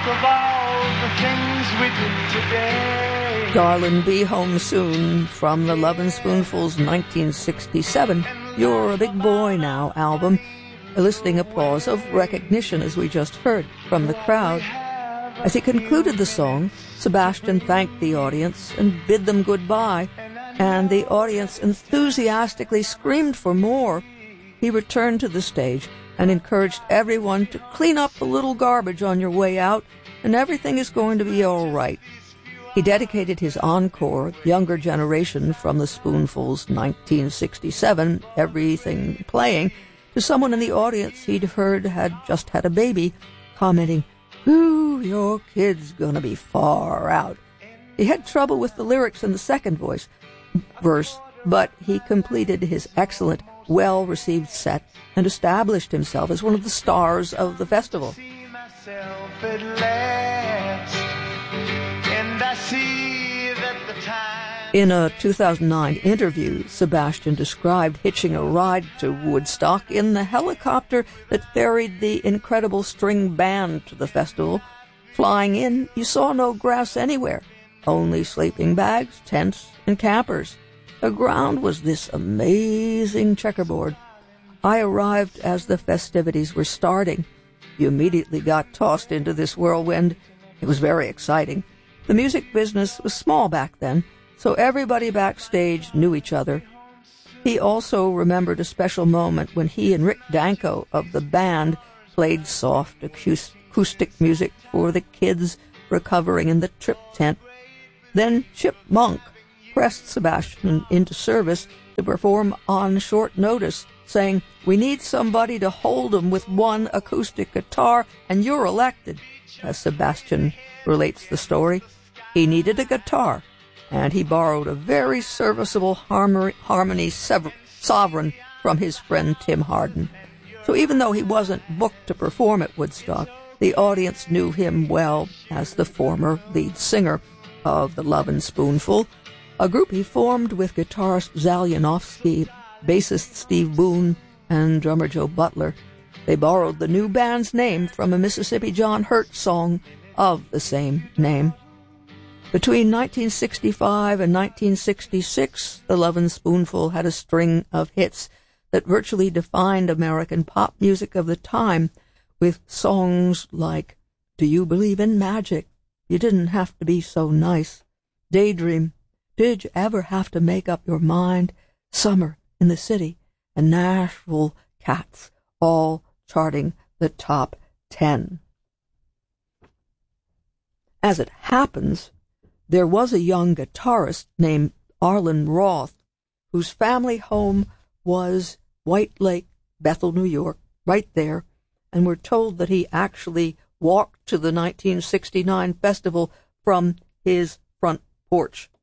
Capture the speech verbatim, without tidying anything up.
of all the things we did today. Darlin', Be Home Soon from the Lovin' Spoonful's nineteen sixty-seven You're a Big Boy Now album. Eliciting applause of recognition as we just heard from the crowd. As he concluded the song, Sebastian thanked the audience and bid them goodbye, and the audience enthusiastically screamed for more. He returned to the stage and encouraged everyone to clean up a little garbage on your way out, and everything is going to be all right. He dedicated his encore, Younger Generation from the Spoonful's nineteen sixty-seven Everything Playing, to someone in the audience he'd heard had just had a baby, commenting, "Ooh, your kid's gonna be far out." He had trouble with the lyrics in the second voice, verse, but he completed his excellent, well-received set and established himself as one of the stars of the festival. See myself at last, and I see that the time... In a two thousand nine interview, Sebastian described hitching a ride to Woodstock in the helicopter that ferried the incredible string band to the festival. Flying in, you saw no grass anywhere, only sleeping bags, tents, and campers. The ground was this amazing checkerboard. I arrived as the festivities were starting. You immediately got tossed into this whirlwind. It was very exciting. The music business was small back then, so everybody backstage knew each other. He also remembered a special moment when he and Rick Danko of the band played soft acoustic music for the kids recovering in the trip tent. Then Chip Monk pressed Sebastian into service to perform on short notice, saying, "We need somebody to hold 'em with one acoustic guitar, and you're elected." As Sebastian relates the story, he needed a guitar, and he borrowed a very serviceable Harmony, harmony sever- Sovereign from his friend Tim Hardin. So even though he wasn't booked to perform at Woodstock, the audience knew him well as the former lead singer of the Lovin' Spoonful, a group he formed with guitarist Zal Yanofsky, bassist Steve Boone, and drummer Joe Butler. They borrowed the new band's name from a Mississippi John Hurt song of the same name. Between nineteen sixty-five and nineteen sixty-six, the Lovin' Spoonful had a string of hits that virtually defined American pop music of the time, with songs like "Do You Believe in Magic?" "You Didn't Have to Be So Nice," "Daydream," "Did You Ever Have to Make Up Your Mind?" "Summer in the City," and "Nashville Cats," all charting the top ten. As it happens, there was a young guitarist named Arlen Roth, whose family home was White Lake, Bethel, New York, right there, and we're told that he actually walked to the nineteen sixty-nine festival from his front porch.